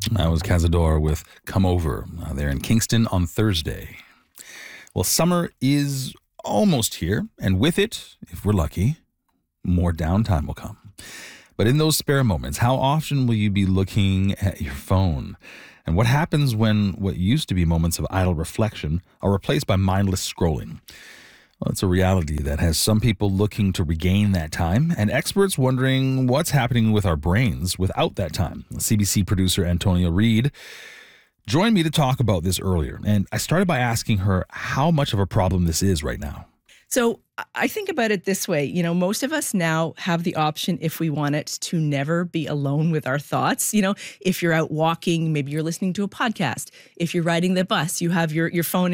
That was Cazador with Come Over. They're in Kingston on Thursday. Well, summer is almost here, and with it, if we're lucky, more downtime will come. But in those spare moments, how often will you be looking at your phone? And what happens when what used to be moments of idle reflection are replaced by mindless scrolling? Well, it's a reality that has some people looking to regain that time and experts wondering what's happening with our brains without that time. CBC producer Antonia Reid joined me to talk about this earlier, and I started by asking her how much of a problem this is right now. So I think about it this way. Most of us now have the option, if we want it, to never be alone with our thoughts. If you're out walking, maybe you're listening to a podcast. If you're riding the bus, you have your phone